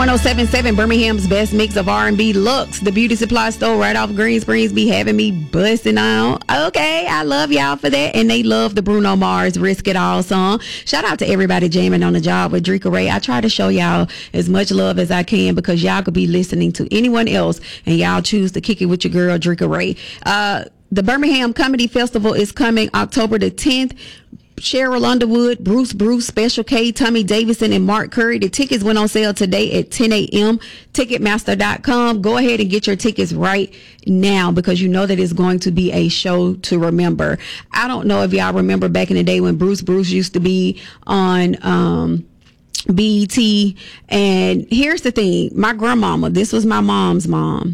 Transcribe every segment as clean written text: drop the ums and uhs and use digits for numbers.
1077, Birmingham's best mix of R&B looks. The beauty supply store right off Green Springs be having me busting on. Okay, I love y'all for that. And they love the Bruno Mars Risk It All song. Shout out to everybody jamming on the job with Drika Ray. I try to show y'all as much love as I can because y'all could be listening to anyone else and y'all choose to kick it with your girl Drika Ray. The Birmingham Comedy Festival is coming October the 10th. Cheryl Underwood, Bruce, Special K, Tommy Davidson, and Mark Curry. The tickets went on sale today at 10 a.m. Ticketmaster.com. Go ahead and get your tickets right now because you know that it's going to be a show to remember. I don't know if y'all remember back in the day when Bruce used to be on BET. And here's the thing. My grandmama, this was my mom's mom.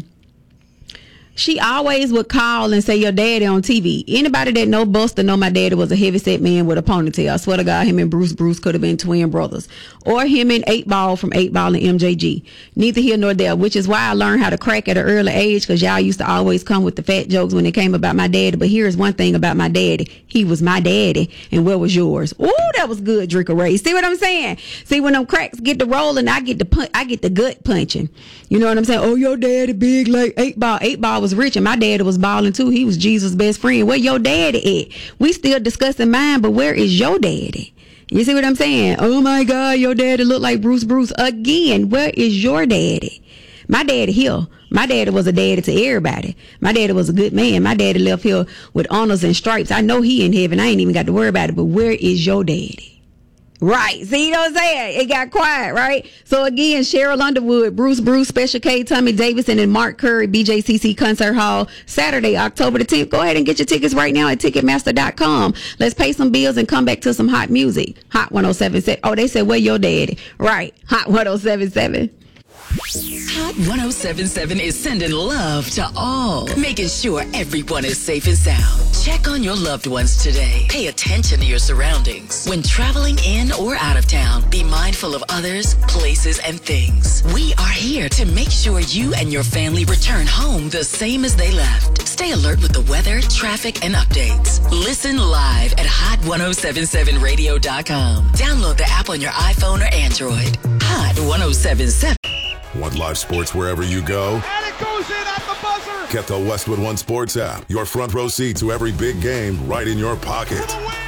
She always would call and say, your daddy on TV. Anybody that know Buster know my daddy was a heavyset man with a ponytail. I swear to God, him and Bruce could have been twin brothers. Or him and 8 Ball from 8 Ball and MJG. Neither here nor there, which is why I learned how to crack at an early age because y'all used to always come with the fat jokes when it came about my daddy. But here's one thing about my daddy. He was my daddy. And where was yours? Ooh, that was good, Drika Ray. See what I'm saying? See, when them cracks get to rolling, I get the gut punching. You know what I'm saying? Oh, your daddy big like 8 Ball. 8 Ball was rich and my daddy was balling too. He was Jesus' best friend. Where your daddy at? We still discussing mine, but where is your daddy? You see what I'm saying? Oh my God, your daddy look like Bruce. Again, where is your daddy? My daddy here. My daddy was a daddy to everybody. My daddy was a good man. My daddy left here with honors and stripes. I know he in heaven. I ain't even got to worry about it, but where is your daddy? Right. See what I'm saying? It got quiet, right? So again, Cheryl Underwood, Bruce, Special K, Tommy Davidson, and Mark Curry, BJCC Concert Hall, Saturday, October the 10th. Go ahead and get your tickets right now at Ticketmaster.com. Let's pay some bills and come back to some hot music. Hot 107.7. Oh, they said, where your daddy? Right. Hot 107.7. Hot 107.7 is sending love to all, making sure everyone is safe and sound. Check on your loved ones today. Pay attention to your surroundings. When traveling in or out of town, be mindful of others, places, and things. We are here to make sure you and your family return home the same as they left. Stay alert with the weather, traffic, and updates. Listen live at hot1077radio.com. Download the app on your iPhone or Android. Hot 107.7. Want live sports wherever you go? And it goes in at the buzzer! Get the Westwood One Sports app. Your front row seat to every big game right in your pocket. For the win!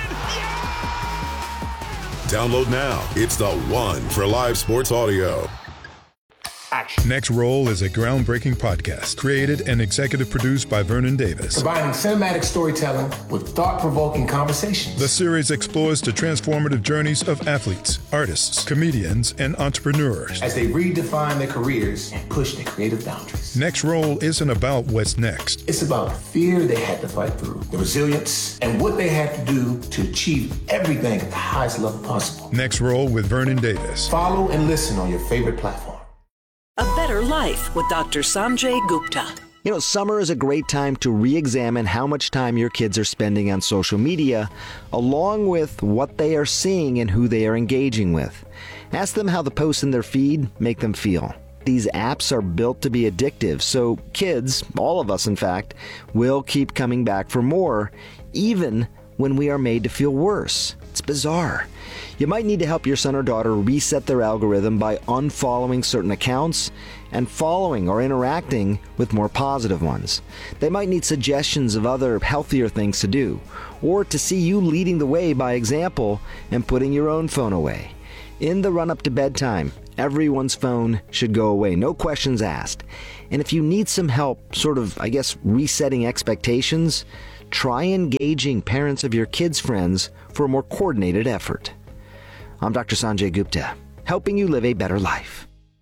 Yeah! Download now. It's the one for live sports audio. Action. Next Roll is a groundbreaking podcast created and executive produced by Vernon Davis. Combining cinematic storytelling with thought-provoking conversations. The series explores the transformative journeys of athletes, artists, comedians, and entrepreneurs as they redefine their careers and push their creative boundaries. Next Roll isn't about what's next. It's about the fear they had to fight through, the resilience, and what they had to do to achieve everything at the highest level possible. Next Roll with Vernon Davis. Follow and listen on your favorite platform. A Better Life with Dr. Sanjay Gupta. You know, summer is a great time to re-examine how much time your kids are spending on social media, along with what they are seeing and who they are engaging with. Ask them how the posts in their feed make them feel. These apps are built to be addictive, so kids, all of us in fact, will keep coming back for more, even when we are made to feel worse. It's bizarre. You might need to help your son or daughter reset their algorithm by unfollowing certain accounts and following or interacting with more positive ones. They might need suggestions of other healthier things to do, or to see you leading the way by example and putting your own phone away. In the run-up to bedtime, everyone's phone should go away, no questions asked. And if you need some help resetting expectations, try engaging parents of your kids' friends for a more coordinated effort. I'm Dr. Sanjay Gupta, helping you live a better life.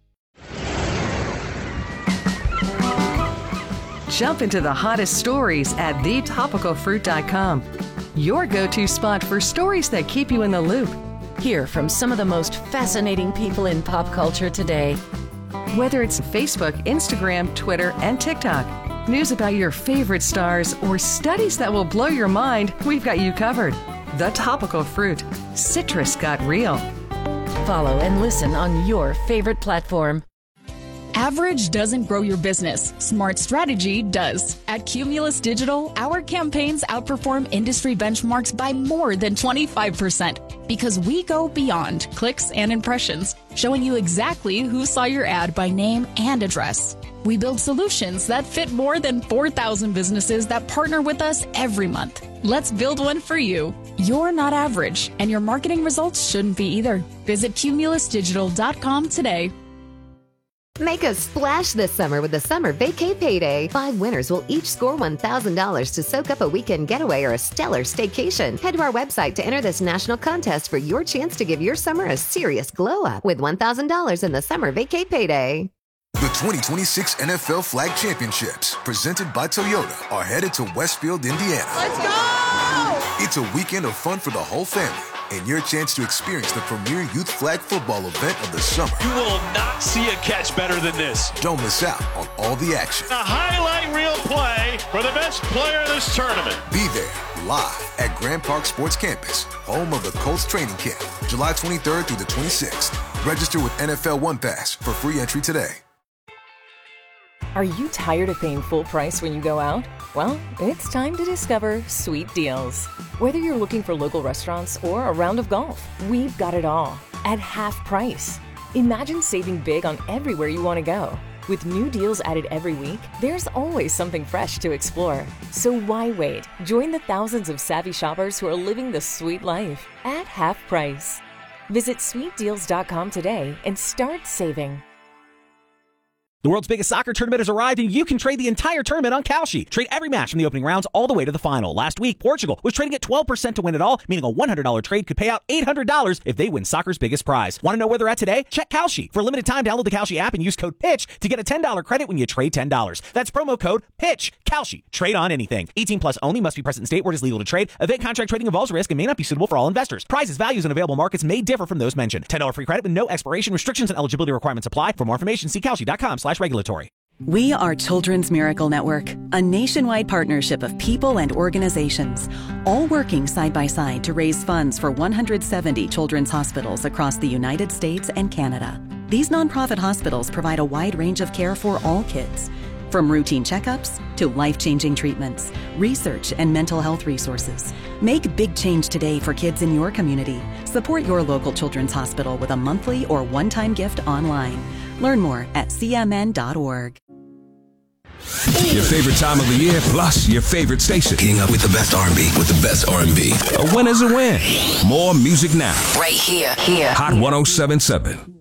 Jump into the hottest stories at thetopicalfruit.com. Your go-to spot for stories that keep you in the loop. Hear from some of the most fascinating people in pop culture today. Whether it's Facebook, Instagram, Twitter, and TikTok, news about your favorite stars, or studies that will blow your mind, we've got you covered. The Topical Fruit. Citrus got real. Follow and listen on your favorite platform. Average doesn't grow your business. Smart strategy does. At Cumulus Digital, our campaigns outperform industry benchmarks by more than 25% because we go beyond clicks and impressions, showing you exactly who saw your ad by name and address. We build solutions that fit more than 4,000 businesses that partner with us every month. Let's build one for you. You're not average, and your marketing results shouldn't be either. Visit cumulusdigital.com today. Make a splash this summer with the Summer Vacay Payday. 5 winners will each score $1,000 to soak up a weekend getaway or a stellar staycation. Head to our website to enter this national contest for your chance to give your summer a serious glow-up with $1,000 in the Summer Vacay Payday. The 2026 NFL Flag Championships, presented by Toyota, are headed to Westfield, Indiana. Let's go! It's a weekend of fun for the whole family and your chance to experience the premier youth flag football event of the summer. You will not see a catch better than this. Don't miss out on all the action. A highlight reel play for the best player in this tournament. Be there live at Grand Park Sports Campus, home of the Colts training camp, July 23rd through the 26th. Register with NFL One Pass for free entry today. Are you tired of paying full price when you go out? Well, it's time to discover Sweet Deals. Whether you're looking for local restaurants or a round of golf, we've got it all at half price. Imagine saving big on everywhere you want to go. With new deals added every week, there's always something fresh to explore. So why wait? Join the thousands of savvy shoppers who are living the sweet life at half price. Visit sweetdeals.com today and start saving. The world's biggest soccer tournament has arrived, and you can trade the entire tournament on Kalshi. Trade every match from the opening rounds all the way to the final. Last week, Portugal was trading at 12% to win it all, meaning a $100 trade could pay out $800 if they win soccer's biggest prize. Want to know where they're at today? Check Kalshi. For a limited time, download the Kalshi app and use code PITCH to get a $10 credit when you trade $10. That's promo code PITCH. Kalshi. Trade on anything. 18 plus only. Must be present in state where it is legal to trade. Event contract trading involves risk and may not be suitable for all investors. Prizes, values, and available markets may differ from those mentioned. $10 free credit with no expiration. Restrictions and eligibility requirements apply. For more information, see Kalshi.com/regulatory. We are Children's Miracle Network, a nationwide partnership of people and organizations, all working side by side to raise funds for 170 children's hospitals across the United States and Canada. These nonprofit hospitals provide a wide range of care for all kids, from routine checkups to life-changing treatments, research, and mental health resources. Make big change today for kids in your community. Support your local children's hospital with a monthly or one-time gift online. Learn more at cmn.org. Your favorite time of the year, plus your favorite station. Getting up with the best R&B, with the best R&B. A win is a win. More music now. Right here. Hot 107.7.